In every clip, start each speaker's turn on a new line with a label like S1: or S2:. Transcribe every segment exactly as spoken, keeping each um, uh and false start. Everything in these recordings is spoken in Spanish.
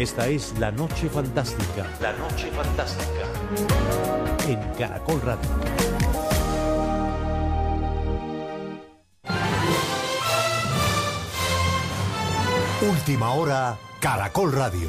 S1: Esta es La Noche Fantástica. La Noche Fantástica. En Caracol Radio.
S2: Última hora, Caracol Radio.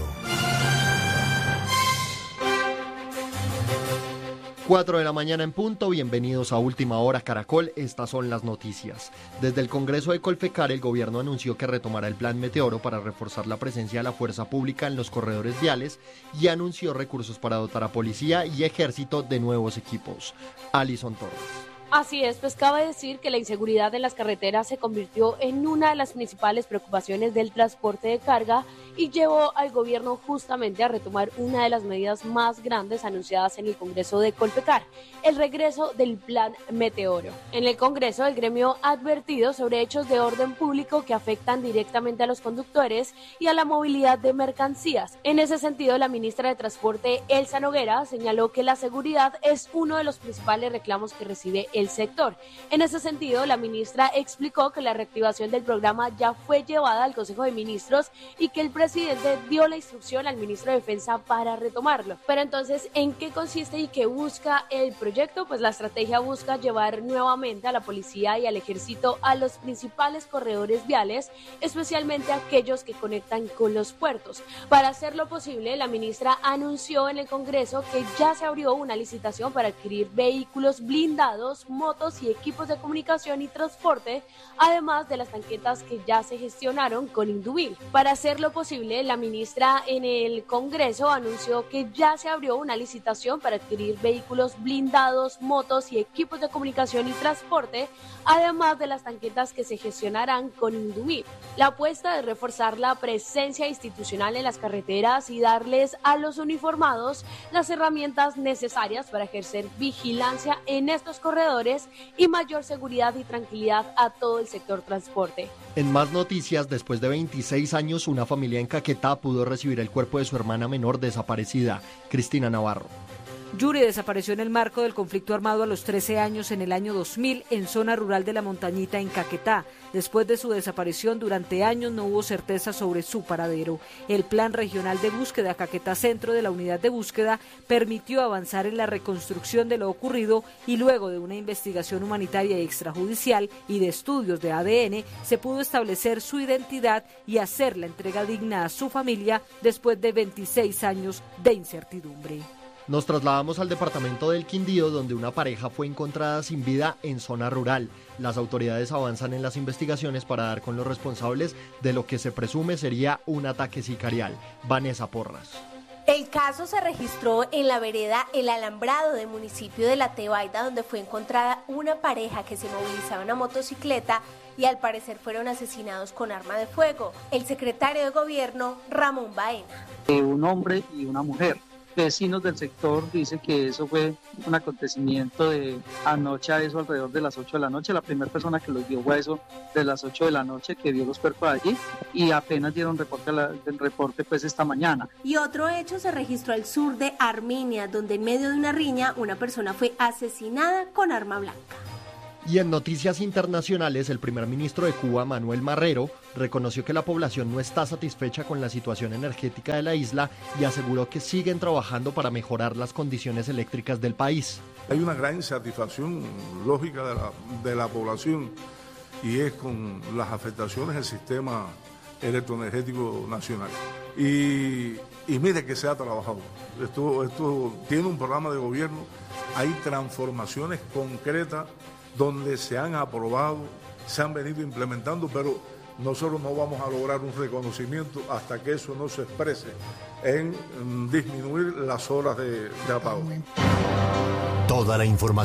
S3: cuatro de la mañana en punto, bienvenidos a Última Hora Caracol, estas son las noticias. Desde el Congreso de Colpecar, el gobierno anunció que retomará el plan Meteoro para reforzar la presencia de la fuerza pública en los corredores viales y anunció recursos para dotar a policía y ejército de nuevos equipos. Alison Torres.
S4: Así es, pues cabe decir que la inseguridad en las carreteras se convirtió en una de las principales preocupaciones del transporte de carga y llevó al gobierno justamente a retomar una de las medidas más grandes anunciadas en el Congreso de Colpecar, el regreso del Plan Meteoro. En el Congreso, el gremio ha advertido sobre hechos de orden público que afectan directamente a los conductores y a la movilidad de mercancías. En ese sentido, la ministra de Transporte, Elsa Noguera, señaló que la seguridad es uno de los principales reclamos que recibe el sector. En ese sentido, la ministra explicó que la reactivación del programa ya fue llevada al Consejo de Ministros y que el presidente dio la instrucción al ministro de Defensa para retomarlo. Pero entonces, ¿en qué consiste y qué busca el proyecto? Pues la estrategia busca llevar nuevamente a la policía y al ejército a los principales corredores viales, especialmente aquellos que conectan con los puertos. Para hacerlo posible, la ministra anunció en el Congreso que ya se abrió una licitación para adquirir vehículos blindados, motos y equipos de comunicación y transporte, además de las tanquetas que ya se gestionaron con Induvil. Para hacerlo posible, la ministra en el Congreso anunció que ya se abrió una licitación para adquirir vehículos blindados, motos y equipos de comunicación y transporte, además de las tanquetas que se gestionarán con Induvil. La apuesta es reforzar la presencia institucional en las carreteras y darles a los uniformados las herramientas necesarias para ejercer vigilancia en estos corredores y mayor seguridad y tranquilidad a todo el sector transporte.
S3: En más noticias, después de veintiséis años, una familia en Caquetá pudo recibir el cuerpo de su hermana menor desaparecida, Cristina Navarro.
S5: Yuri desapareció en el marco del conflicto armado a los trece años en el año dos mil en zona rural de La Montañita en Caquetá. Después de su desaparición durante años no hubo certeza sobre su paradero. El Plan Regional de Búsqueda Caquetá Centro de la Unidad de Búsqueda permitió avanzar en la reconstrucción de lo ocurrido y luego de una investigación humanitaria y extrajudicial y de estudios de A D N se pudo establecer su identidad y hacer la entrega digna a su familia después de veintiséis años de incertidumbre.
S3: Nos trasladamos al departamento del Quindío, donde una pareja fue encontrada sin vida en zona rural. Las autoridades avanzan en las investigaciones para dar con los responsables de lo que se presume sería un ataque sicarial. Vanessa Porras.
S6: El caso se registró en la vereda El Alambrado del municipio de La Tebaida, donde fue encontrada una pareja que se movilizaba en una motocicleta y al parecer fueron asesinados con arma de fuego. El secretario de Gobierno, Ramón Baena.
S7: Un hombre y una mujer. Vecinos del sector dicen que eso fue un acontecimiento de anoche a eso alrededor de las ocho de la noche. La primera persona que los vio fue eso de las ocho de la noche, que vio los cuerpos allí y apenas dieron reporte, a la, el reporte pues esta mañana.
S6: Y otro hecho se registró al sur de Armenia, donde en medio de una riña una persona fue asesinada con arma blanca.
S3: Y en noticias internacionales, el primer ministro de Cuba, Manuel Marrero, reconoció que la población no está satisfecha con la situación energética de la isla y aseguró que siguen trabajando para mejorar las condiciones eléctricas del país.
S8: Hay una gran insatisfacción lógica de la, de la población y es con las afectaciones del sistema electroenergético nacional. Y, y mire que se ha trabajado. Esto, esto tiene un programa de gobierno, hay transformaciones concretas donde se han aprobado, se han venido implementando, pero nosotros no vamos a lograr un reconocimiento hasta que eso no se exprese en disminuir las horas de, de apago.
S2: Toda la información